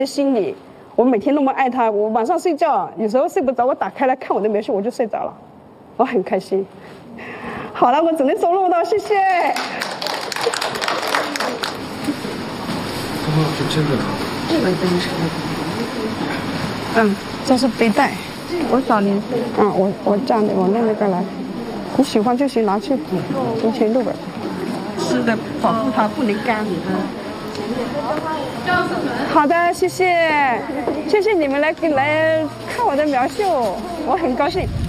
心里。我每天那么爱他，我晚上睡觉有时候睡不着，我打开来看我的描述，我就睡着了，我很开心。好了，我只能走路了，谢谢。 就这个， 这个真是。 这是背带。 我找您。 我这样的，我弄那个来，你喜欢就行，拿去存钱录本。湿的保护它不能干。好的，谢谢，谢谢你们来看我的描述，我很高兴。